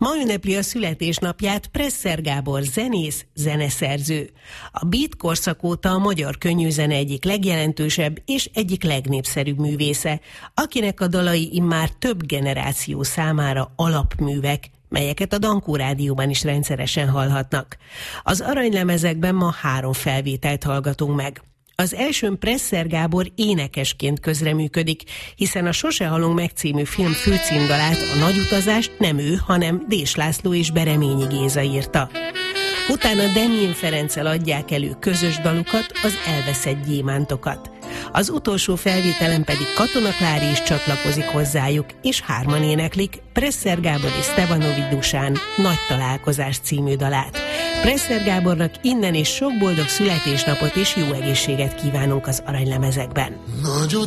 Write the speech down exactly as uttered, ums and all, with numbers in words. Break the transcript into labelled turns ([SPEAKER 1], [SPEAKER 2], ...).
[SPEAKER 1] Ma ünnepli a születésnapját Presser Gábor zenész, zeneszerző. A beat korszak óta a magyar könnyűzene egyik legjelentősebb és egyik legnépszerűbb művésze, akinek a dalai immár több generáció számára alapművek, melyeket a Dankó Rádióban is rendszeresen hallhatnak. Az aranylemezekben ma három felvételt hallgatunk meg. Az elsőn Presser Gábor énekesként közreműködik, hiszen a Sose halunk meg című film főcímdalát, a Nagy utazást nem ő, hanem Dés László és Bereményi Géza írta. Utána Demjén Ferenccel adják elő közös dalukat, az Elveszett gyémántokat. Az utolsó felvételen pedig Katona Klári is csatlakozik hozzájuk, és hárman éneklik Presser Gábor és Stevanovics Dusán Nagy találkozás című dalát. Presser Gábornak innen és sok boldog születésnapot és jó egészséget kívánunk az aranylemezekben.
[SPEAKER 2] Nagy